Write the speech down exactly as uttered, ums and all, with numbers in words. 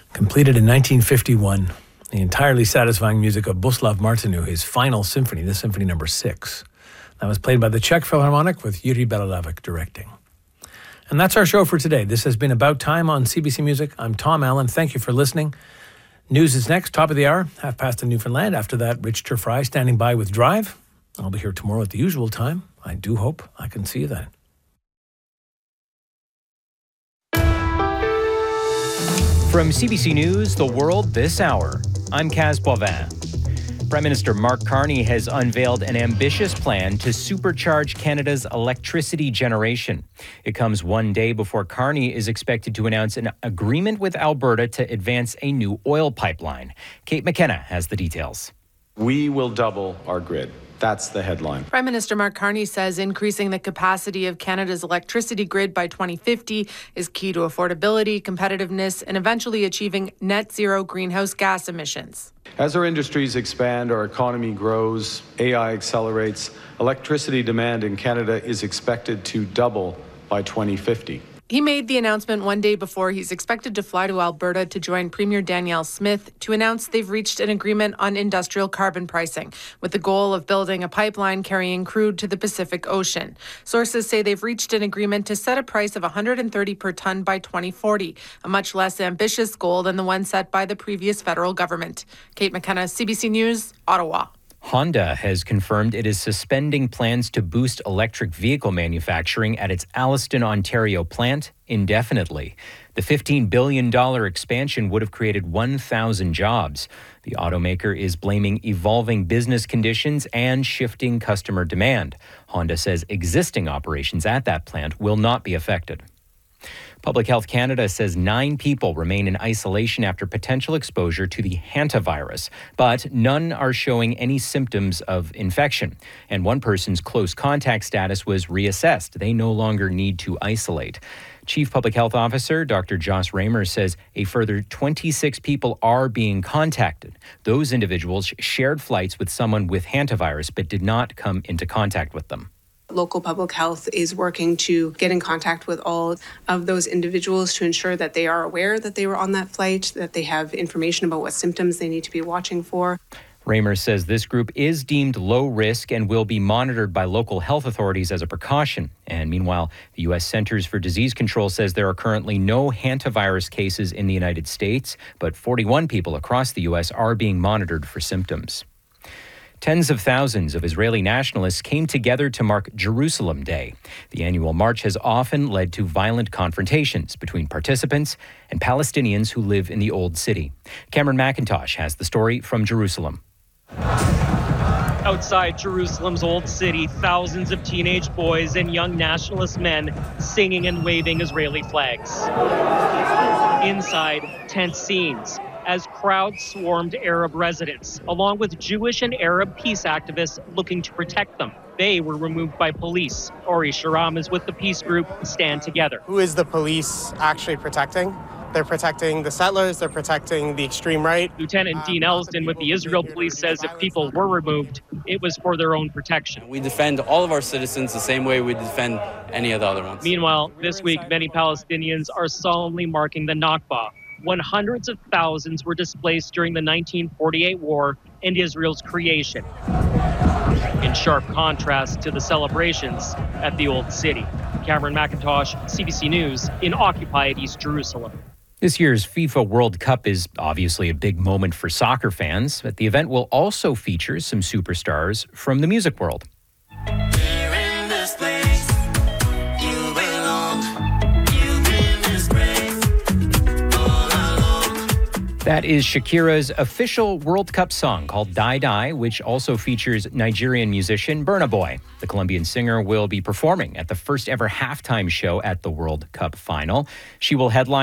Completed in nineteen fifty-one, the entirely satisfying music of Bohuslav Martinu, his final symphony, the Symphony Number Six. That was played by the Czech Philharmonic with Yuri Belalavik directing. And that's our show for today. This has been About Time on C B C Music. I'm Tom Allen. Thank you for listening. News is next, top of the hour, half past in Newfoundland. After that, Rich Turfry standing by with Drive. I'll be here tomorrow at the usual time. I do hope I can see you then. From C B C News, The World This Hour, I'm Kaz Boivin. Prime Minister Mark Carney has unveiled an ambitious plan to supercharge Canada's electricity generation. It comes one day before Carney is expected to announce an agreement with Alberta to advance a new oil pipeline. Kate McKenna has the details. We will double our grid. That's the headline. Prime Minister Mark Carney says increasing the capacity of Canada's electricity grid by twenty fifty is key to affordability, competitiveness, and eventually achieving net zero greenhouse gas emissions. As our industries expand, our economy grows, A I accelerates, electricity demand in Canada is expected to double by twenty fifty. He made the announcement one day before he's expected to fly to Alberta to join Premier Danielle Smith to announce they've reached an agreement on industrial carbon pricing, with the goal of building a pipeline carrying crude to the Pacific Ocean. Sources say they've reached an agreement to set a price of one hundred thirty per tonne by twenty forty, a much less ambitious goal than the one set by the previous federal government. Kate McKenna, C B C News, Ottawa. Honda has confirmed it is suspending plans to boost electric vehicle manufacturing at its Alliston, Ontario plant indefinitely. The fifteen billion dollars expansion would have created one thousand jobs. The automaker is blaming evolving business conditions and shifting customer demand. Honda says existing operations at that plant will not be affected. Public Health Canada says nine people remain in isolation after potential exposure to the hantavirus, but none are showing any symptoms of infection. And one person's close contact status was reassessed. They no longer need to isolate. Chief Public Health Officer Doctor Joss Raymer says a further twenty-six people are being contacted. Those individuals shared flights with someone with hantavirus but did not come into contact with them. Local public health is working to get in contact with all of those individuals to ensure that they are aware that they were on that flight, that they have information about what symptoms they need to be watching for. Raymer says this group is deemed low risk and will be monitored by local health authorities as a precaution. And meanwhile, the U S Centers for Disease Control says there are currently no hantavirus cases in the United States, but forty-one people across the U S are being monitored for symptoms. Tens of thousands of Israeli nationalists came together to mark Jerusalem Day. The annual march has often led to violent confrontations between participants and Palestinians who live in the Old City. Cameron McIntosh has the story from Jerusalem. Outside Jerusalem's Old City, thousands of teenage boys and young nationalist men singing and waving Israeli flags. Inside, tense scenes as crowds swarmed Arab residents, along with Jewish and Arab peace activists looking to protect them. They were removed by police. Ori Sharam is with the peace group Stand Together. Who is the police actually protecting? They're protecting the settlers, they're protecting the extreme right. Lieutenant Dean Elston with the Israel Police says if people were removed, it was for their own protection. We defend all of our citizens the same way we defend any of the other ones. Meanwhile, this week, many Palestinians are solemnly marking the Nakba, when hundreds of thousands were displaced during the nineteen forty-eight war and Israel's creation, in sharp contrast to the celebrations at the Old City. Cameron McIntosh, C B C News, in occupied East Jerusalem. This year's FIFA World Cup is obviously a big moment for soccer fans, but the event will also feature some superstars from the music world. That is Shakira's official World Cup song called Die Die, which also features Nigerian musician Burna Boy. The Colombian singer will be performing at the first ever halftime show at the World Cup final. She will headline